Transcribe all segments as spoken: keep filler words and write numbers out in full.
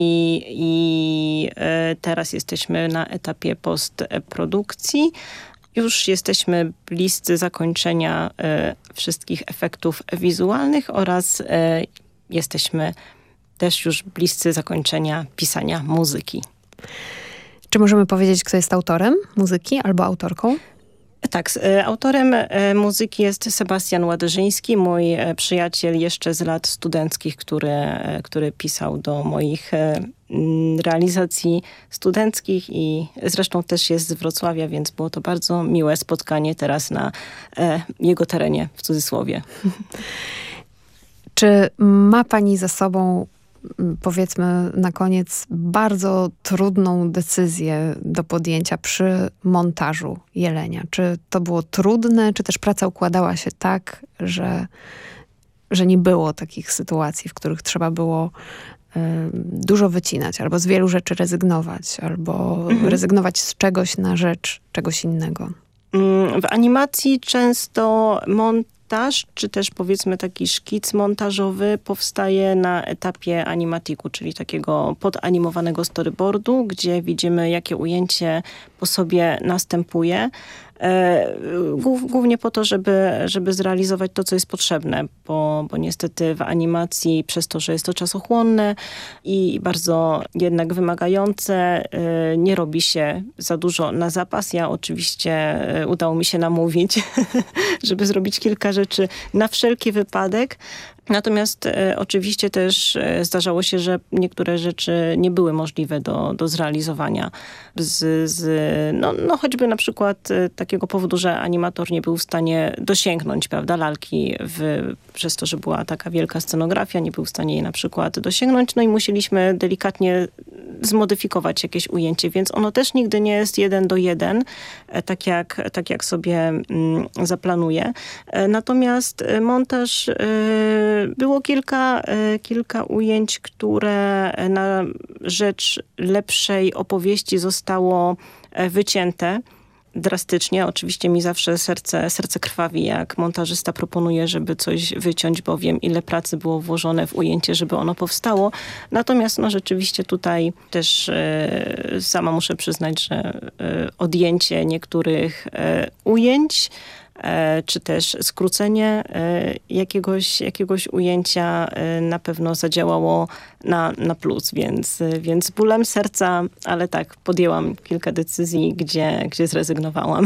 i, i teraz jesteśmy na etapie postprodukcji. Już jesteśmy bliscy zakończenia wszystkich efektów wizualnych oraz jesteśmy też już bliscy zakończenia pisania muzyki. Czy możemy powiedzieć, kto jest autorem muzyki albo autorką? Tak, autorem muzyki jest Sebastian Ładerzyński, mój przyjaciel jeszcze z lat studenckich, który, który pisał do moich realizacji studenckich i zresztą też jest z Wrocławia, więc było to bardzo miłe spotkanie teraz na jego terenie, w cudzysłowie. Czy ma pani za sobą, powiedzmy na koniec, bardzo trudną decyzję do podjęcia przy montażu Jelenia? Czy to było trudne, czy też praca układała się tak, że, że nie było takich sytuacji, w których trzeba było y, dużo wycinać, albo z wielu rzeczy rezygnować, albo mhm. rezygnować z czegoś na rzecz czegoś innego? W animacji często montaż czy też powiedzmy taki szkic montażowy powstaje na etapie animatiku, czyli takiego podanimowanego storyboardu, gdzie widzimy, jakie ujęcie po sobie następuje. Głównie po to, żeby, żeby zrealizować to, co jest potrzebne, bo, bo niestety w animacji przez to, że jest to czasochłonne i bardzo jednak wymagające, nie robi się za dużo na zapas. Ja oczywiście udało mi się namówić, żeby zrobić kilka rzeczy na wszelki wypadek. Natomiast e, oczywiście też e, zdarzało się, że niektóre rzeczy nie były możliwe do, do zrealizowania. Z, z, no, no choćby na przykład e, takiego powodu, że animator nie był w stanie dosięgnąć, prawda, lalki w, przez to, że była taka wielka scenografia, nie był w stanie jej na przykład dosięgnąć, no i musieliśmy delikatnie zmodyfikować jakieś ujęcie, więc ono też nigdy nie jest jeden do jeden, e, tak, jak, tak jak sobie mm, zaplanuję. E, natomiast montaż e, było kilka, kilka ujęć, które na rzecz lepszej opowieści zostało wycięte drastycznie. Oczywiście mi zawsze serce, serce krwawi, jak montażysta proponuje, żeby coś wyciąć, bo wiem, ile pracy było włożone w ujęcie, żeby ono powstało. Natomiast no, rzeczywiście tutaj też e, sama muszę przyznać, że e, odjęcie niektórych e, ujęć czy też skrócenie jakiegoś, jakiegoś ujęcia na pewno zadziałało na, na plus, więc, więc bólem serca, ale tak, podjęłam kilka decyzji, gdzie, gdzie zrezygnowałam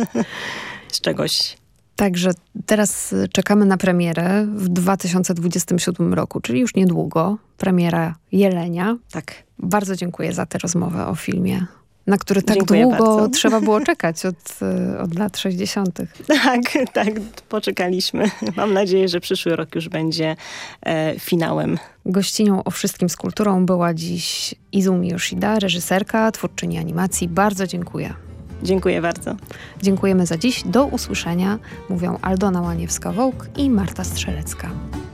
z czegoś. Także teraz czekamy na premierę w dwa tysiące dwudziestym siódmym roku, czyli już niedługo, premiera Jelenia. Tak. Bardzo dziękuję za tę rozmowę o filmie, na który tak Dziękuję długo bardzo. Trzeba było czekać od, od lat sześćdziesiątych. Tak, tak, poczekaliśmy. Mam nadzieję, że przyszły rok już będzie e, finałem. Gościnią O Wszystkim z Kulturą była dziś Izumi Yoshida, reżyserka, twórczyni animacji. Bardzo dziękuję. Dziękuję bardzo. Dziękujemy za dziś. Do usłyszenia. Mówią Aldona Łaniewska-Wołk i Marta Strzelecka.